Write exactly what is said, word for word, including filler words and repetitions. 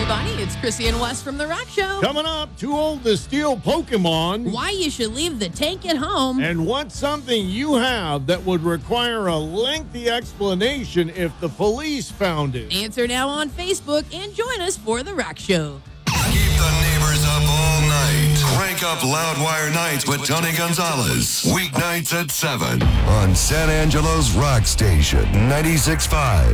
everybody. It's Chrissy and Wes from The Rock Show. Coming up, too old to steal Pokemon. Why you should leave the tank at home. And what's something you have that would require a lengthy explanation if the police found it? Answer now on Facebook and join us for The Rock Show. Keep the neighbors up all night. Crank up Loudwire Nights with Tony Gonzalez. Weeknights at seven on San Angelo's Rock Station, ninety-six point five